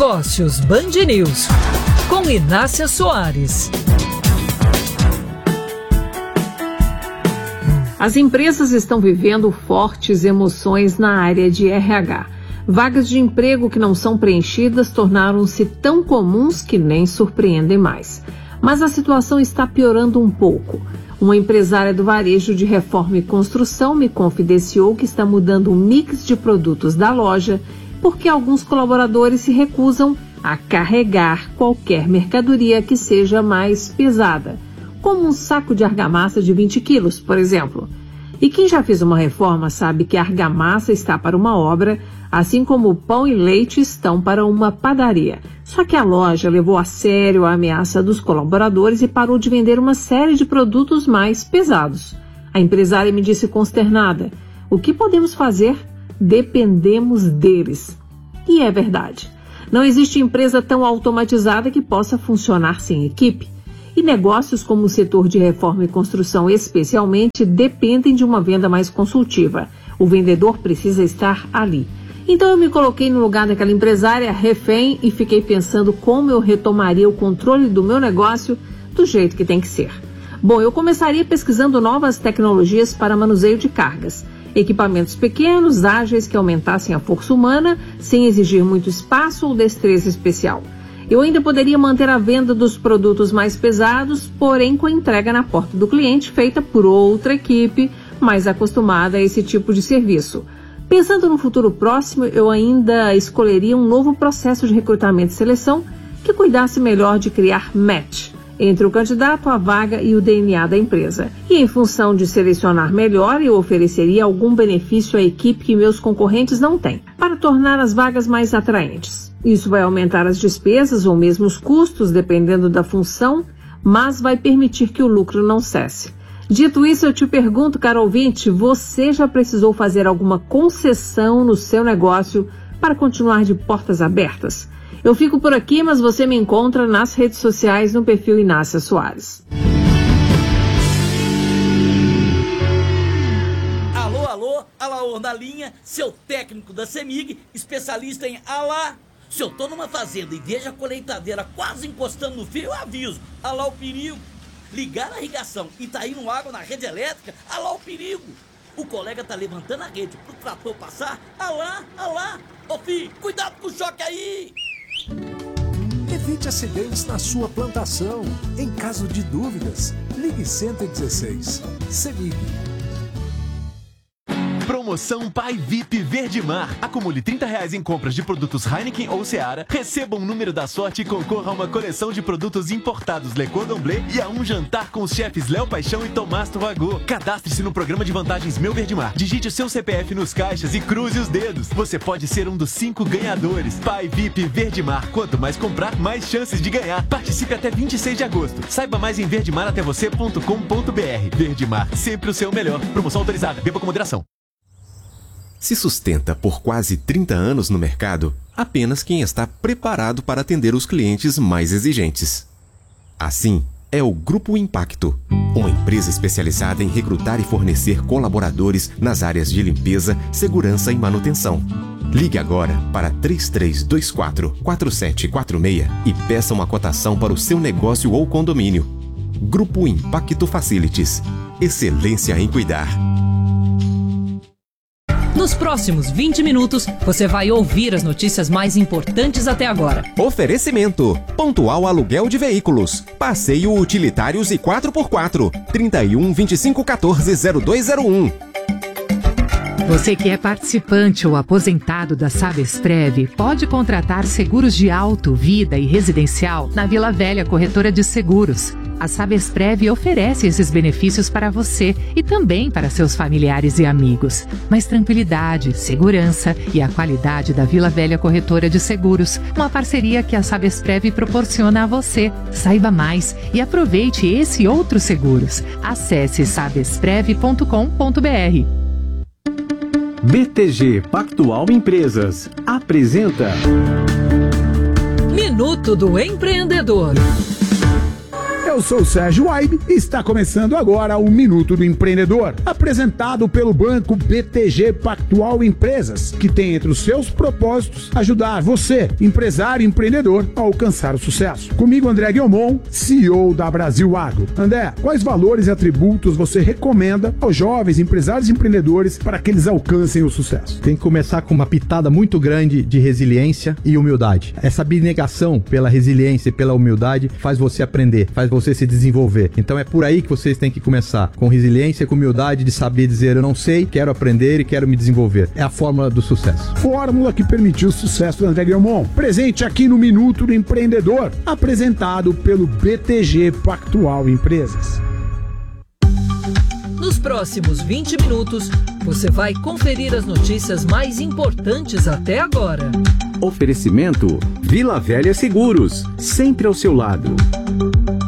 Negócios Band News, com Inácia Soares. As empresas estão vivendo fortes emoções na área de RH. Vagas de emprego que não são preenchidas tornaram-se tão comuns que nem surpreendem mais. Mas a situação está piorando um pouco. Uma empresária do varejo de reforma e construção me confidenciou que está mudando o mix de produtos da loja porque alguns colaboradores se recusam a carregar qualquer mercadoria que seja mais pesada, como um saco de argamassa de 20 quilos, por exemplo. E quem já fez uma reforma sabe que a argamassa está para uma obra, assim como o pão e leite estão para uma padaria. Só que a loja levou a sério a ameaça dos colaboradores e parou de vender uma série de produtos mais pesados. A empresária me disse consternada: o que podemos fazer? Dependemos deles. E é verdade. Não existe empresa tão automatizada que possa funcionar sem equipe. E negócios como o setor de reforma e construção especialmente dependem de uma venda mais consultiva. O vendedor precisa estar ali. Então eu me coloquei no lugar daquela empresária refém e fiquei pensando como eu retomaria o controle do meu negócio do jeito que tem que ser. Bom, eu começaria pesquisando novas tecnologias para manuseio de cargas. Equipamentos pequenos, ágeis que aumentassem a força humana, sem exigir muito espaço ou destreza especial. Eu ainda poderia manter a venda dos produtos mais pesados, porém com a entrega na porta do cliente feita por outra equipe mais acostumada a esse tipo de serviço. Pensando no futuro próximo, eu ainda escolheria um novo processo de recrutamento e seleção que cuidasse melhor de criar match entre o candidato, a vaga e o DNA da empresa. E em função de selecionar melhor, eu ofereceria algum benefício à equipe que meus concorrentes não têm, para tornar as vagas mais atraentes. Isso vai aumentar as despesas ou mesmo os custos, dependendo da função, mas vai permitir que o lucro não cesse. Dito isso, eu te pergunto, caro ouvinte, você já precisou fazer alguma concessão no seu negócio para continuar de portas abertas? Eu fico por aqui, mas você me encontra nas redes sociais no perfil Inácia Soares. Alô, na linha, seu técnico da CEMIG, especialista em Se eu tô numa fazenda e vejo a colheitadeira quase encostando no fio, eu aviso. O perigo. Ligar a irrigação e tá indo água na rede elétrica, o perigo. O colega tá levantando a rede pro trator passar, Ô filho, cuidado com o choque aí. Evite acidentes na sua plantação. Em caso de dúvidas, ligue 116. CEMIG. Promoção Pai VIP Verdemar. Acumule R$30 em compras de produtos Heineken ou Seara, receba um número da sorte e concorra a uma coleção de produtos importados Le Cordon Bleu e a um jantar com os chefes Léo Paixão e Tomás Torragô. Cadastre-se no programa de vantagens Meu Verdemar. Digite o seu CPF nos caixas e cruze os dedos. Você pode ser um dos 5 ganhadores. Pai VIP Verdemar. Quanto mais comprar, mais chances de ganhar. Participe até 26 de agosto. Saiba mais em verdemaratévocê.com.br. Verdemar, sempre o seu melhor. Promoção autorizada. Beba com moderação. Se sustenta por quase 30 anos no mercado, apenas quem está preparado para atender os clientes mais exigentes. Assim, é o Grupo Impacto, uma empresa especializada em recrutar e fornecer colaboradores nas áreas de limpeza, segurança e manutenção. Ligue agora para 3324-4746 e peça uma cotação para o seu negócio ou condomínio. Grupo Impacto Facilities. Excelência em cuidar. Nos próximos 20 minutos, você vai ouvir as notícias mais importantes até agora. Oferecimento: Pontual Aluguel de Veículos, Passeio Utilitários e 4x4, 31 25 14 0201. Você que é participante ou aposentado da Sabesprev pode contratar seguros de auto, vida e residencial na Vila Velha Corretora de Seguros. A Sabesprev oferece esses benefícios para você e também para seus familiares e amigos. Mas tranquilidade, segurança e a qualidade da Vila Velha Corretora de Seguros, uma parceria que a Sabesprev proporciona a você. Saiba mais e aproveite esse e outros seguros. Acesse sabesprev.com.br. BTG Pactual Empresas apresenta Minuto do Empreendedor. Eu sou o Sérgio Waibe e está começando agora o Minuto do Empreendedor, apresentado pelo Banco BTG Pactual Empresas, que tem entre os seus propósitos ajudar você, empresário e empreendedor, a alcançar o sucesso. Comigo, André Guilmon, CEO da Brasil Agro. André, quais valores e atributos você recomenda aos jovens empresários e empreendedores para que eles alcancem o sucesso? Tem que começar com uma pitada muito grande de resiliência e humildade. Essa abnegação pela resiliência e pela humildade faz você aprender, faz você se desenvolver. Então é por aí que vocês têm que começar, com resiliência, com humildade, de saber dizer eu não sei, quero aprender e quero me desenvolver. É a fórmula do sucesso. Fórmula que permitiu o sucesso do André Guilmon. Presente aqui no Minuto do Empreendedor, apresentado pelo BTG Pactual Empresas. Nos próximos 20 minutos, você vai conferir as notícias mais importantes até agora. Oferecimento Vila Velha Seguros, sempre ao seu lado.